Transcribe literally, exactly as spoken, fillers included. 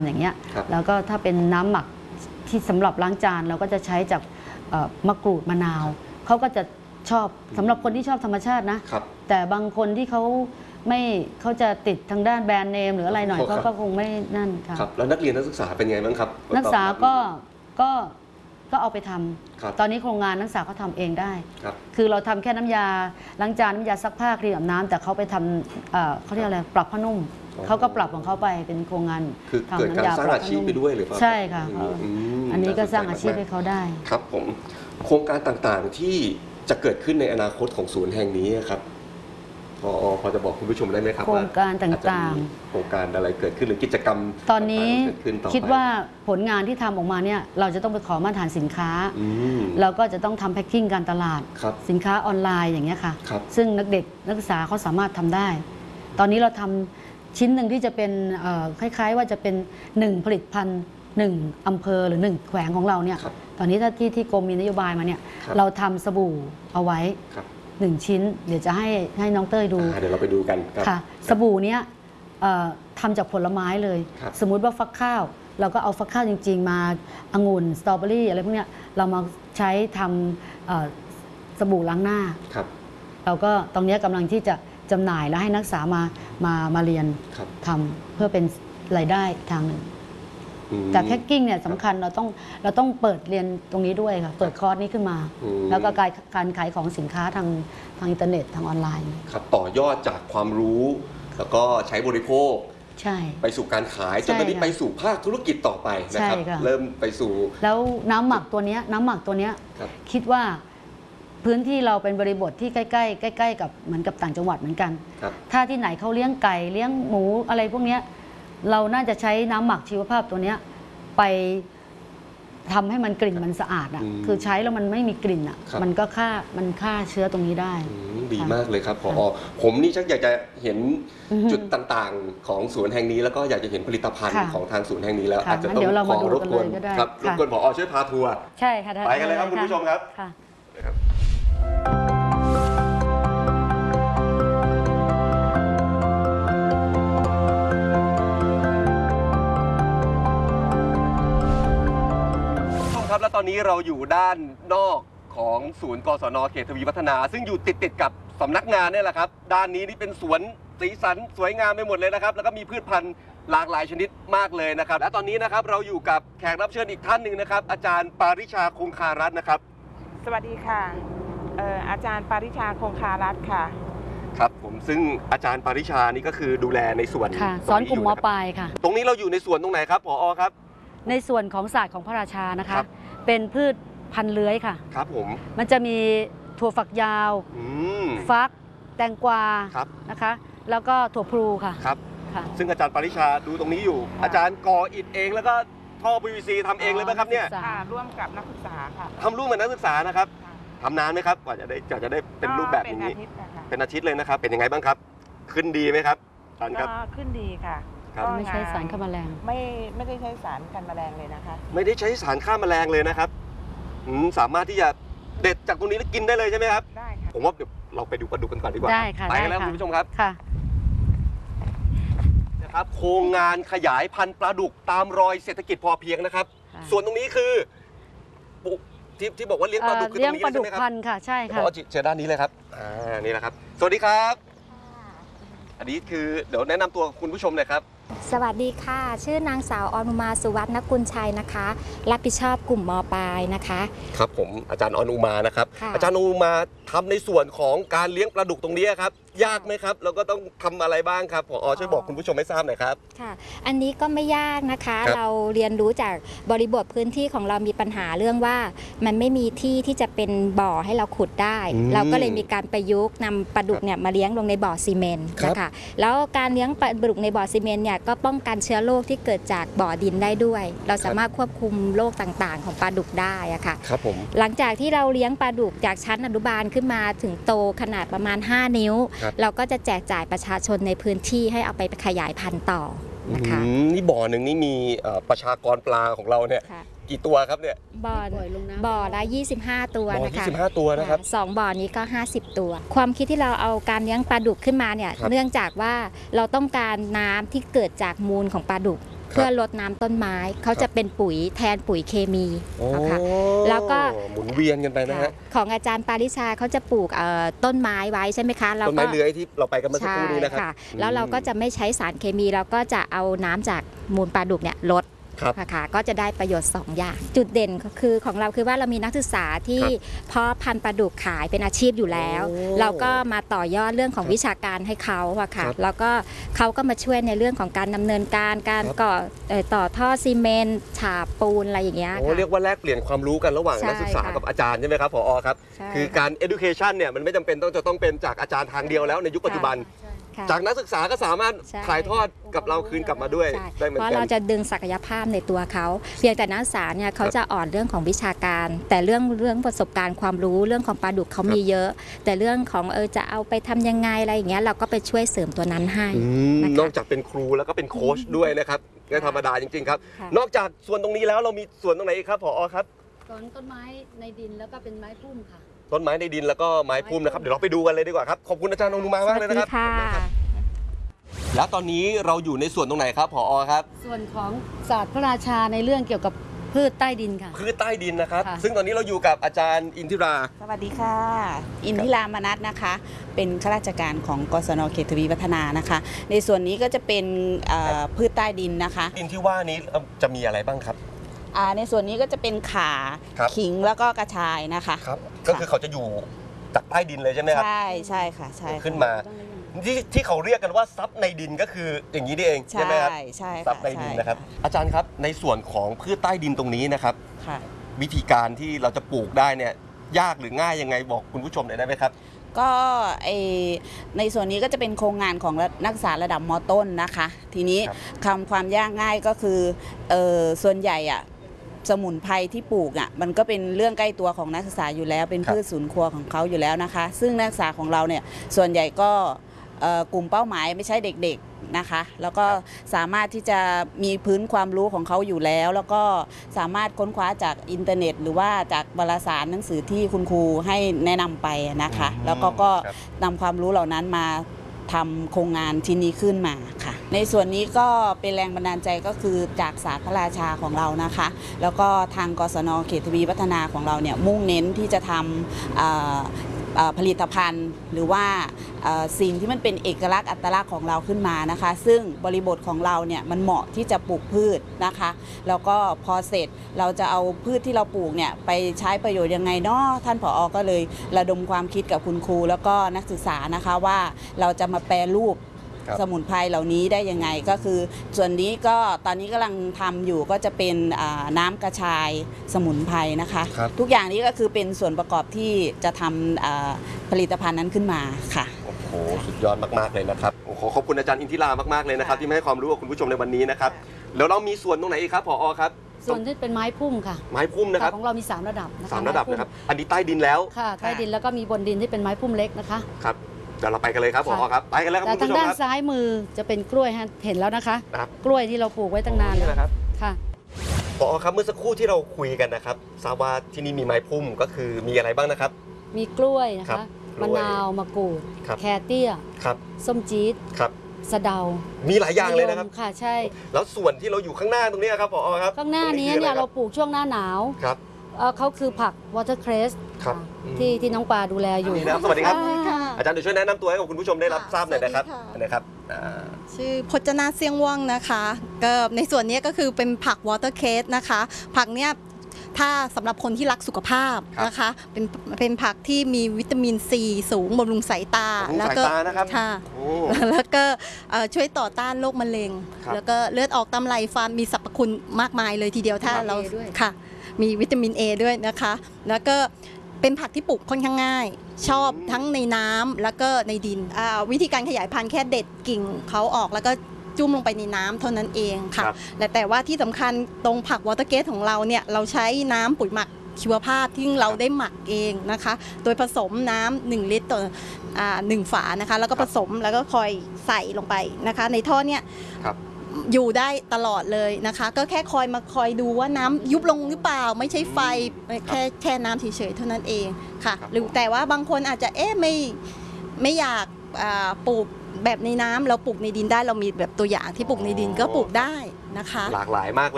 อย่างเงี้ยแล้วก็ถ้าเป็นน้ำหมักที่สำหรับล้างจานเราก็จะใช้จากมะกรูดมะนาวเขาก็จะชอบสำหรับคนที่ชอบธรรมชาตินะแต่บางคนที่เขาไม่เขาจะติดทางด้านแบรนด์เนมหรืออะไรหน่อยเขาก็คงไม่นั่นค่ะครับแล้วนักเรียนนักศึกษาเป็นไงบ้างครับนักศึกษาก็ก็ก็เอาไปทำตอนนี้โครงงานนักศึกษาเขาทำเองได้คือเราทำแค่น้ำยาล้างจานน้ำยาซักผ้าครีมอาบน้ำแต่เขาไปทำเขาเรียกอะไรปรับผ้านุ่มเขาก็ปรับของเขาไปเป็นโครงงานคือเกิดการสร้างอาชีพไปด้วยหรือเปล่าใช่ค่ะอันนี้ก็สร้างอาชีพให้เขาได้ครับผมโครงการต่างๆที่จะเกิดขึ้นในอนาคตของศูนย์แห่งนี้ครับพอพอจะบอกคุณผู้ชมได้ไหมครับโครงการต่างๆโครงการอะไรเกิดขึ้นหรือกิจกรรมตอนนี้คิดว่าผลงานที่ทำออกมาเนี่ยเราจะต้องไปขอมาตรฐานสินค้าเราก็จะต้องทำแพ็คกิ้งการตลาดสินค้าออนไลน์อย่างเงี้ยค่ะซึ่งนักเด็กนักศึกษาเขาสามารถทำได้ตอนนี้เราทำชิ้นหนึ่งที่จะเป็นคล้ายๆว่าจะเป็นหนึ่งผลิตภัณฑ์หนึ่งอำเภอหรือหนึ่งแขวงของเราเนี่ยตอนนี้ถ้าที่ที่กรมมีนโยบายมาเนี่ยเราทำสบู่เอาไว้หนึ่งชิ้นเดี๋ยวจะให้ให้น้องเต้ยดูเดี๋ยวเราไปดูกันค่ะสบู่เนี้ยทำจากผลไม้เลยสมมุติว่าฟักข้าวเราก็เอาฟักข้าวจริงๆมาองุ่นสตรอเบอรี่อะไรพวกเนี้ยเรามาใช้ทำสบู่ล้างหน้าเราก็ตรงนี้กำลังที่จะจำหน่ายแล้วให้นักศึกษามามามาเรียนทำเพื่อเป็นรายได้ทางหนึ่งแต่แพ็กกิ้งเนี่ยสำคัญเราต้องเราต้องเปิดเรียนตรงนี้ด้วยค่ะเปิดคอร์สนี้ขึ้นมาแล้วก็การการขายของสินค้าทางทางอินเทอร์เน็ตทางออนไลน์ครับต่อยอดจากความรู้แล้วก็ใช้บริโภคใช่ไปสู่การขายจนตอนนี้ไปสู่ภาคธุรกิจต่อไปนะครับเริ่มไปสู่แล้วน้ำหมักตัวนี้น้ำหมักตัวนี้คิดว่าพื้นที่เราเป็นบริบทที่ใกล้ๆใกล้ๆกับเหมือนกับต่างจังหวัดเหมือนกันถ้าที่ไหนเขาเลี้ยงไก่เลี้ยงหมูอะไรพวกนี้เราน่าจะใช้น้ำหมักชีวภาพตัวนี้ไปทำให้มันกลิ่นมันสะอาดอ่ะคือใช้แล้วมันไม่มีกลิ่นอ่ะมันก็ฆ่ามันฆ่าเชื้อตรงนี้ได้ดีมากเลยครับผอผมนี่ชักอยากจะเห็นจุดต่างๆของศูนย์แห่งนี้แล้วก็อยากจะเห็นผลิตภัณฑ์ของทางศูนย์แห่งนี้แล้วอาจจะต้องขอรบกวนครับรบกวนผอช่วยพาทัวร์ใช่ค่ะไปกันเลยครับคุณผู้ชมครับครับและตอนนี้เราอยู่ด้านนอกของศูนย์กศน.เขตทวีวัฒนาซึ่งอยู่ติดติดกับสำนักงานนี่แหละครับด้านนี้นี่เป็นสวนสีสันสวยงามไปหมดเลยนะครับแล้วก็มีพืชพันธุ์หลากหลายชนิดมากเลยนะครับและตอนนี้นะครับเราอยู่กับแขกรับเชิญอีกท่านหนึ่งนะครับอาจารย์ปาริชาคงคารัตน์นะครับสวัสดีค่ะเอ่ออาจารย์ปาริชาคงคารัตน์ค่ะครับผมซึ่งอาจารย์ปาริชานี่ก็คือดูแลในส่วนสอนกลุ่มม.ปลายค่ะตรงนี้เราอยู่ในส่วนตรงไหนครับผอ.ครับในส่วนของศาสตร์ของพระราชานะคะเป็นพืชพันธุ์เลื้อยค่ะครับผมมันจะมีถั่วฝักยาวฟักแตงกวานะคะแล้วก็ถั่วพลูค่ะครับซึ่งอาจารย์ปาริชาดูตรงนี้อยู่อาจารย์ก่ออิฐเองแล้วก็ท่อ พี วี ซี ทำเองเลยไหมครับเนี่ยร่วมกับนักศึกษาค่ะทำร่วมกับนักศึกษานะครับทำนานไหมครับกว่าจะได้จะได้เป็นรูปแบบนี้เป็นอาทิตย์เลยนะครับเป็นยังไงบ้างครับขึ้นดีไหมครับอาจารย์ครับขึ้นดีค่ะไม่ใช้สารฆ่าแมลงไม่ไม่ได้ใช้สารกันแมลงเลยนะคะไม่ได้ใช้สารฆ่าแมลงเลยนะครับสามารถที่จะเด็ดจากตรงนี้แล้วกินได้เลยใช่ไหมครับได้ค่ะผมว่าเดี๋ยวเราไปดูปลาดุกกันก่อนดีกว่าได้ค่ะไปกันแล้วคุณผู้ชมครับค่ะนะครับโครงงานขยายพันธุ์ปลาดุกตามรอยเศรษฐกิจพอเพียงนะครับส่วนตรงนี้คือที่ที่บอกว่าเลี้ยงปลาดุกคือตรงนี้ใช่ไหมครับเลี้ยงปลาดุกพันธุ์ค่ะใช่ค่ะขอเชิญด้านนี้เลยครับอ่านี่แหละครับสวัสดีครับอันนี้คือเดี๋ยวแนะนำตัวคุณผู้ชมหน่อยครับสวัสดีค่ะชื่อนางสาวอนุมาสุวัฒนกุลชัยนะคะรับผิดชอบกลุ่มม.ปลายนะคะครับผมอาจารย์อนุมานะครับอาจารย์อนุมาทำในส่วนของการเลี้ยงปลาดุกตรงนี้ครับยากไหมครับแล้วก็ต้องทำอะไรบ้างครับผอช่วยบอกคุณผู้ชมให้ทราบหน่อยครับค่ะอันนี้ก็ไม่ยากนะคะเราเรียนรู้จากบริบทพื้นที่ของเรามีปัญหาเรื่องว่ามันไม่มีที่ที่จะเป็นบ่อให้เราขุดได้เราก็เลยมีการประยุกต์นำปลาดุกเนี่ยมาเลี้ยงลงในบ่อซีเมนต์นะคะแล้วการเลี้ยงปลาดุกในบ่อซีเมนต์เนี่ยก็ป้องกันเชื้อโรคที่เกิดจากบ่อดินได้ด้วยเราสามารถควบคุมโรคต่างๆของปลาดุกได้อะค่ะครับผมหลังจากที่เราเลี้ยงปลาดุกจากชั้นอนุบาลขึ้นมาถึงโตขนาดประมาณห้านิ้วเราก็จะแจกจ่ายประชาชนในพื้นที่ให้เอาไปขยายพันธุ์ต่อนะคะนี่บ่อหนึ่งนี่มีประชากรปลาของเราเนี่ยกี่ตัวครับเนี่ยบ่อบ่อละยี่สิบห้าตัวนะคะยี่สิบห้าตัวนะครับสองบ่อนี้ก็ห้าสิบตัวความคิดที่เราเอาการเลี้ยงปลาดุกขึ้นมาเนี่ยเนื่องจากว่าเราต้องการน้ำที่เกิดจากมูลของปลาดุกเพื่อลดน้ำต้นไม้เขาจะเป็นปุ๋ยแทนปุ๋ยเคมีนะคะแล้วก็หมุนเวียนกันไปนะฮะของอาจารย์ปาริชาเขาจะปลูกต้นไม้ไว้ใช่ไหมคะต้นไม้เลื้อยที่เราไปกันเมื่อสักครู่นี้นะครับแล้วเราก็จะไม่ใช้สารเคมีเราก็จะเอาน้ำจากมูลปลาดุกเนี่ยลดค่ะก็จะได้ประโยชน์สองอย่างจุดเด่นคือของเราคือว่าเรามีนักศึกษาที่เพาะพันธุ์ปลาดุกขายเป็นอาชีพอยู่แล้วเราก็มาต่อยอดเรื่องของวิชาการให้เขาอะค่ะแล้วก็เขาก็มาช่วยในเรื่องของการดำเนินการการก่อต่อท่อซีเมนต์ฉาบปูนอะไรอย่างเงี้ยโอ้เรียกว่าแลกเปลี่ยนความรู้กันระหว่างนักศึกษากับอาจารย์ใช่ไหมครับผอครับคือการ education เนี่ยมันไม่จำเป็นต้องจะต้องเป็นจากอาจารย์ทางเดียวแล้วในยุคปัจจุบันจากนักศึกษาก็สามารถถ่ายทอดกับเราคืนกลับมาด้วยได้เหมือนกันเพราะเราจะดึงศักยภาพในตัวเขาเพียงแต่นักศึกษาเนี่ยเขาจะอ่อนเรื่องของวิชาการแต่เรื่องเรื่องประสบการณ์ความรู้เรื่องของปลาดุกเขามีเยอะแต่เรื่องของเออจะเอาไปทำยังไงอะไรอย่างเงี้ยเราก็ไปช่วยเสริมตัวนั้นให้นอกจากเป็นครูแล้วก็เป็นโค้ชด้วยนะครับไม่ธรรมดาจริงๆครับนอกจากส่วนตรงนี้แล้วเรามีส่วนตรงไหนอีกครับผอครับส่วนต้นไม้ในดินแล้วก็เป็นไม้พุ่มค่ะต้นไม้ในดินแล้วก็ไม้พุ่มนะครับเดี๋ยวเราไปดูกันเลยดีกว่าครับขอบคุณอาจารย์อนุมามากเลยนะครับแล้วตอนนี้เราอยู่ในส่วนตรงไหนครับผอครับส่วนของศาสตร์พระราชาในเรื่องเกี่ยวกับพืชใต้ดินค่ะพืชใต้ดินนะครับซึ่งตอนนี้เราอยู่กับอาจารย์อินทิราสวัสดีค่ะอินทิรามนัสนะคะเป็นข้าราชการของกศน.เขตทวีวัฒนานะคะในส่วนนี้ก็จะเป็นพืชใต้ดินนะคะดินที่ว่านี้จะมีอะไรบ้างครับในส่วนนี้ก็จะเป็นข่าขิงแล้วก็กระชายนะคะครับก็คือเขาจะอยู่จากใต้ดินเลยใช่ไหมครับใช่ใช่ค่ะใช่ขึ้นมาที่ที่เขาเรียกกันว่าซับในดินก็คืออย่างนี้นี่เองใช่ไหมครับใช่ซับในดินนะครับอาจารย์ครับในส่วนของพืชใต้ดินตรงนี้นะครับวิธีการที่เราจะปลูกได้เนี่ยยากหรือง่ายยังไงบอกคุณผู้ชมหน่อยได้ไหมครับก็ในส่วนนี้ก็จะเป็นโครงงานของนักศึกษาระดับม.ต้นนะคะทีนี้คำความยากง่ายก็คือส่วนใหญ่อะสมุนไพรที่ปลูกอ่ะมันก็เป็นเรื่องใกล้ตัวของนักศึกษาอยู่แล้วเป็นพืชศูนย์ครัวของเขาอยู่แล้วนะคะซึ่งนักศึกษาของเราเนี่ยส่วนใหญ่ก็กลุ่มเป้าหมายไม่ใช่เด็กๆนะคะแล้วก็สามารถที่จะมีพื้นความรู้ของเขาอยู่แล้วแล้วก็สามารถค้นคว้าจากอินเทอร์เน็ตหรือว่าจากวารสารหนังสือที่คุณครูให้แนะนำไปนะคะแล้วก็ก็นำความรู้เหล่านั้นมาทำโครงงานชิ้นนี้ขึ้นมาค่ะในส่วนนี้ก็เป็นแรงบันดาลใจก็คือจากศาสตร์พระราชาของเรานะคะแล้วก็ทางกศน.เขตทวีวัฒนาของเราเนี่ยมุ่งเน้นที่จะทำผลิตภัณฑ์หรือว่าสิ่งที่มันเป็นเอกลักษณ์อัตลักษณ์ของเราขึ้นมานะคะซึ่งบริบทของเราเนี่ยมันเหมาะที่จะปลูกพืชนะคะแล้วก็พอเสร็จเราจะเอาพืชที่เราปลูกเนี่ยไปใช้ประโยชน์ยังไงเนาะท่านผอ.ก็เลยระดมความคิดกับคุณครูแล้วก็นักศึกษานะคะว่าเราจะมาแปรรูปสมุนไพรเหล่านี้ได้ยังไงก็คือส่วนนี้ก็ตอนนี้กำลังทำอยู่ก็จะเป็นน้ำกระชายสมุนไพรนะคะทุกอย่างนี้ก็คือเป็นส่วนประกอบที่จะทำผลิตภัณฑ์นั้นขึ้นมาค่ะโอ้โหสุดยอดมากๆเลยนะครับโอ้โหขอบคุณอาจารย์อินทิรามากๆเลยนะครับที่มาให้ความรู้กับคุณผู้ชมในวันนี้นะครับแล้วเรามีส่วนตรงไหนอีกครับผอ.ครับส่วนที่เป็นไม้พุ่มค่ะไม้พุ่มนะครับของเรามีสามระดับสามระดับนะครับอันนี้ใต้ดินแล้วค่ะใต้ดินแล้วก็มีบนดินที่เป็นไม้พุ่มเล็กนะคะครับเดี๋ยวเราไปกันเลยครับผอ.ครับไปกันแล้วครับคุณผู้ชมครับแต่ทางด้านซ้ายมือจะเป็นกล้วยฮะเห็นแล้วนะคะกล้วยที่เราปลูกไว้ตั้งนานแล้วค่ะผอ.ครับเมื่อสักครู่ที่เราคุยกันนะครับทราบว่าที่นี่มีไม้พุ่มก็คือมีอะไรบ้างนะครับมีกล้วยนะคะมะนาวมะกรูดแคเตี้ยส้มจี๊ดสะเดามีหลายอย่างเลยนะครับค่ะใช่แล้วส่วนที่เราอยู่ข้างหน้าตรงนี้ครับผอ.ครับข้างหน้านี้เนี่ยเราปลูกช่วงหน้าหนาวครับเขาคือผักวอเตอร์เครสที่ที่น้องปลาดูแลอยู่สวัสดีครับอาจารย์เดี๋ยวช่วยแนะนำตัวให้กับคุณผู้ชมได้รับทราบหน่อยนะครับนะครับชื่อพจนาเซียงว่องนะคะก็ในส่วนนี้ก็คือเป็นผักวอเตอร์เคสนะคะผักเนี้ยถ้าสำหรับคนที่รักสุขภาพนะคะเป็นเป็นผักที่มีวิตามินซีสูงบำรุงสายตาแล้วก็ค่ะแล้วก็ช่วยต่อต้านโรคมะเร็งแล้วก็เลือดออกตามไหลฟันมีสรรพคุณมากมายเลยทีเดียวถ้าเราค่ะมีวิตามิน เอ ด้วยนะคะแล้วก็เป็นผักที่ปลูกค่อนข้างง่ายชอบทั้งในน้ำแล้วก็ในดินวิธีการขยายพันธุ์แค่เด็ดกิ่งเขาออกแล้วก็จุ่มลงไปในน้ำเท่านั้นเองค่ะและแต่ว่าที่สำคัญตรงผักวอเตอร์เกสของเราเนี่ยเราใช้น้ำปุ๋ยหมักชีวภาพที่เราได้หมักเองนะคะโดยผสมน้ำหนึ่งลิตรต่อหนึ่งฝานะคะแล้วก็ผสมแล้วก็คอยใส่ลงไปนะคะในท่อเนี่ยอยู่ได้ตลอดเลยนะคะก็แค่คอยมาคอยดูว่าน้ำยุบลงหรือเปล่าไม่ใช่ไฟแค่แค่น้ำเฉยๆเท่านั้นเองค่ะหรือแต่ว่าบางคนอาจจะเอ๊ะไม่ไม่อยากปลูกแบบในน้ำเราปลูกในดินได้เรามีแบบตัวอย่างที่ปลูกในดินก็ปลูกได้นะคะหลากหลายมาก